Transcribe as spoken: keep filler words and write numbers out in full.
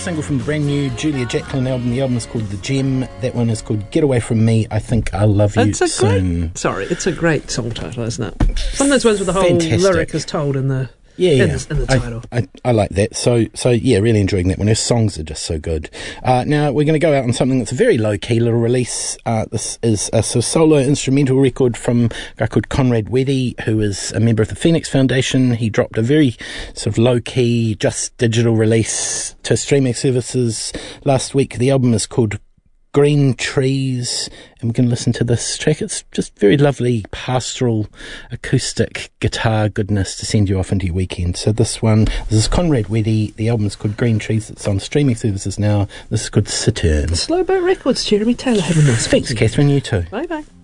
single from the brand new Julia Jacklin album. The album is called The Gem. That one is called Get Away From Me, I Think I'll Love You it's a Soon. Great, sorry, it's a great song title, isn't it? One of those ones where the whole Fantastic. lyric is told in the... Yeah, yeah. In the, in the title. I, I, I like that. So, so yeah, really enjoying that one. Her songs are just so good. Uh, now, we're going to go out on something that's a very low-key little release. Uh, this is a sort of solo instrumental record from a guy called Conrad Weddy, who is a member of the Phoenix Foundation. He dropped a very sort of low-key, just digital release to streaming services last week. The album is called Green Trees, and we're going to listen to this track. It's just very lovely pastoral acoustic guitar goodness to send you off into your weekend. So this one, this is Conrad Weddy. The album is called Green Trees. It's on streaming services now. This is called Saturn. Slow Boat Records, Jeremy Taylor. Have a nice Thanks, Catherine. You too. Bye bye.